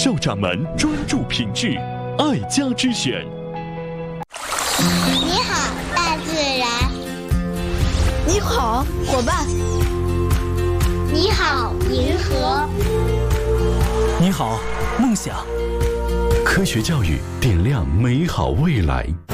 少掌门专注品质，爱家之选。 你好，大自然。 你好，伙伴。 你好，银河。 你好，梦想。 科学教育点亮美好未来。